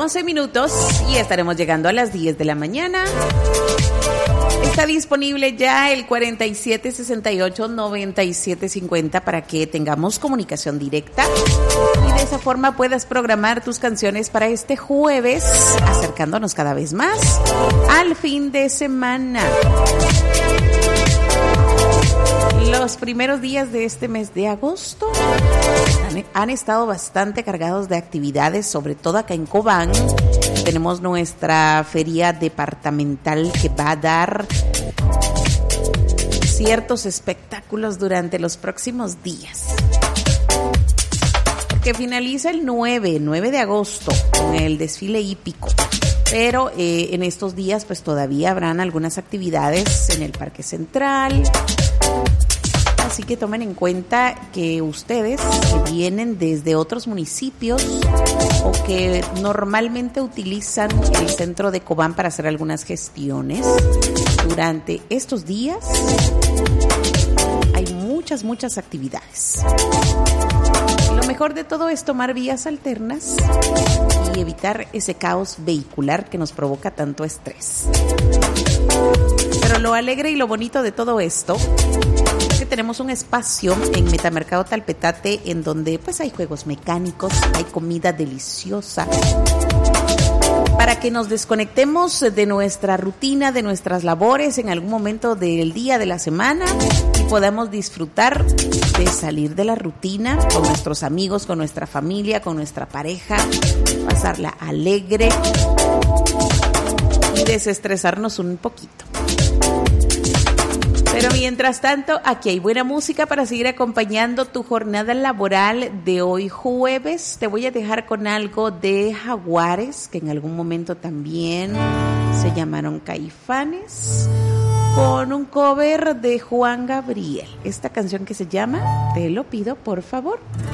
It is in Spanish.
11 minutos y estaremos llegando a las 10 de la mañana. Está disponible ya el 4768-9750 para que tengamos comunicación directa y de esa forma puedas programar tus canciones para este jueves, acercándonos cada vez más al fin de semana. Los primeros días de este mes de agosto han estado bastante cargados de actividades, sobre todo acá en Cobán. Tenemos nuestra feria departamental que va a dar ciertos espectáculos durante los próximos días. Que finaliza el 9 de agosto con el desfile hípico. Pero en estos días pues todavía habrán algunas actividades en el Parque Central. Así que tomen en cuenta que ustedes que vienen desde otros municipios o que normalmente utilizan el centro de Cobán para hacer algunas gestiones, durante estos días hay muchas actividades. Lo mejor de todo es tomar vías alternas y evitar ese caos vehicular que nos provoca tanto estrés. Pero lo alegre y lo bonito de todo esto es que tenemos un espacio en Metamercado Talpetate en donde pues hay juegos mecánicos, hay comida deliciosa, para que nos desconectemos de nuestra rutina, de nuestras labores en algún momento del día, de la semana, y podamos disfrutar de salir de la rutina con nuestros amigos, con nuestra familia, con nuestra pareja, pasarla alegre y desestresarnos un poquito. Pero mientras tanto, aquí hay buena música para seguir acompañando tu jornada laboral de hoy jueves. Te voy a dejar con algo de Jaguares, que en algún momento también se llamaron Caifanes, con un cover de Juan Gabriel. Esta canción que se llama Te lo pido por favor.